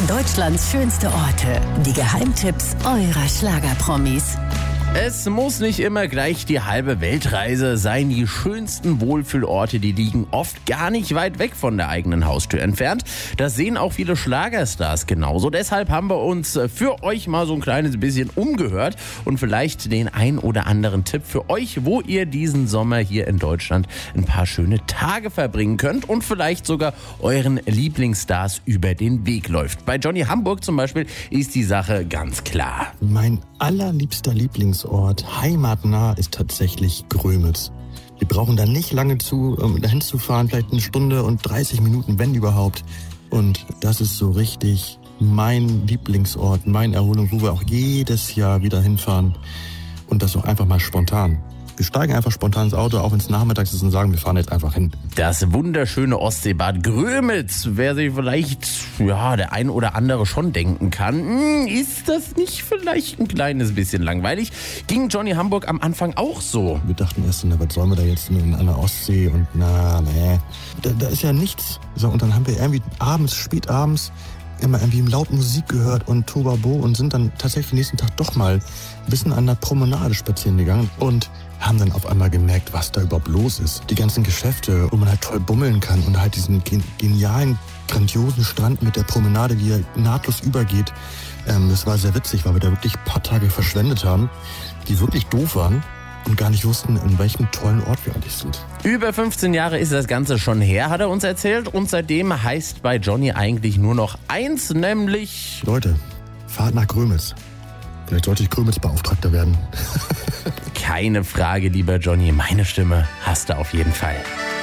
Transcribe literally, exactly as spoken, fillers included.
Deutschlands schönste Orte. Die Geheimtipps eurer Schlagerpromis. Es muss nicht immer gleich die halbe Weltreise sein. Die schönsten Wohlfühlorte, die liegen oft gar nicht weit weg von der eigenen Haustür entfernt. Das sehen auch viele Schlagerstars genauso. Deshalb haben wir uns für euch mal so ein kleines bisschen umgehört und vielleicht den ein oder anderen Tipp für euch, wo ihr diesen Sommer hier in Deutschland ein paar schöne Tage verbringen könnt und vielleicht sogar euren Lieblingsstars über den Weg läuft. Bei Johnny Hamburg zum Beispiel ist die Sache ganz klar. Mein allerliebster Lieblingsort, heimatnah, ist tatsächlich Grömitz. Wir brauchen da nicht lange zu, um dahin zu fahren, vielleicht eine Stunde und dreißig Minuten, wenn überhaupt. Und das ist so richtig mein Lieblingsort, meine Erholung, wo wir auch jedes Jahr wieder hinfahren. Und das auch einfach mal spontan. Wir steigen einfach spontan ins Auto, auch wenn es nachmittags ist, und sagen, wir fahren jetzt einfach hin. Das wunderschöne Ostseebad Grömitz, wer sich vielleicht, ja, der ein oder andere schon denken kann, ist das nicht vielleicht ein kleines bisschen langweilig? Ging Johnny Hamburg am Anfang auch so? Wir dachten erst, na, was sollen wir da jetzt in einer Ostsee und na, nee, da, da ist ja nichts. So, und dann haben wir irgendwie abends, spätabends, immer irgendwie laut Musik gehört und Tobabo und sind dann tatsächlich den nächsten Tag doch mal ein bisschen an der Promenade spazieren gegangen und haben dann auf einmal gemerkt, was da überhaupt los ist. Die ganzen Geschäfte, wo man halt toll bummeln kann und halt diesen genialen, grandiosen Strand mit der Promenade, die ja nahtlos übergeht. Ähm, das war sehr witzig, weil wir da wirklich ein paar Tage verschwendet haben, die wirklich doof waren und gar nicht wussten, in welchem tollen Ort wir eigentlich sind. Über fünfzehn Jahre ist das Ganze schon her, hat er uns erzählt. Und seitdem heißt bei Johnny eigentlich nur noch eins, nämlich... Leute, fahrt nach Grömitz. Vielleicht sollte ich Grömitz-Beauftragter werden. Keine Frage, lieber Johnny. Meine Stimme hast du auf jeden Fall.